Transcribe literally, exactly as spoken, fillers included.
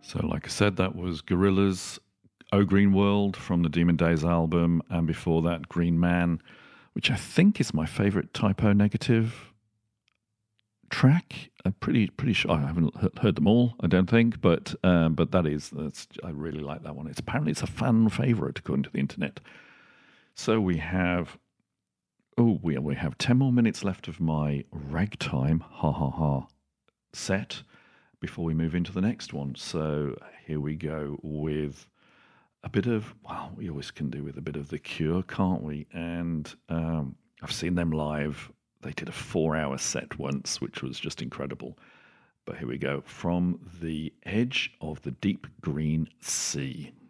So, like I said, that was Gorillaz, Oh Green World from the Demon Days album, and before that, Green Man, which I think is my favourite Typo Negative track. I'm pretty pretty sure I haven't heard them all. I don't think, but um, but that is that's I really like that one. It's apparently it's a fan favourite according to the internet. So we have oh we we have ten more minutes left of my ragtime ha ha ha set before we move into the next one. So here we go with a bit of, well, we always can do with a bit of The Cure, can't we? And um, I've seen them live. They did a four-hour set once, which was just incredible. But here we go. From the Edge of the Deep Green Sea.